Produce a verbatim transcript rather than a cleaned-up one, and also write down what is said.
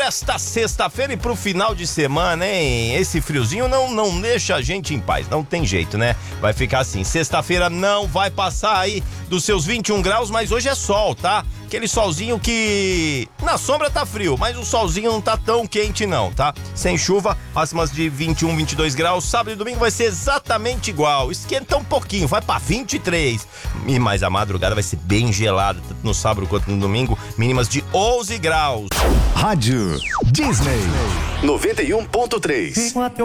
Esta sexta-feira e pro final de semana, hein? Esse friozinho não, não deixa a gente em paz, não tem jeito, né? Vai ficar assim, sexta-feira não vai passar aí dos seus vinte e um graus, mas hoje é sol, tá? Aquele solzinho que na sombra tá frio, mas o solzinho não tá tão quente não, tá? Sem chuva, máximas de vinte e um, vinte e dois graus, sábado e domingo vai ser exatamente igual, esquenta um pouquinho, vai pra vinte e três, e mais a madrugada vai ser bem gelada, tanto no sábado quanto no domingo, mínimas de onze graus. Rádio Disney noventa e um ponto três.